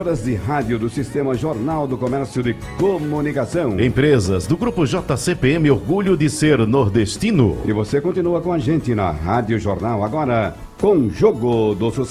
Horas de rádio do Sistema Jornal do Comércio de Comunicação. Empresas do Grupo JCPM, orgulho de ser nordestino. E você continua com a gente na Rádio Jornal, agora com Jogo do Sucesso.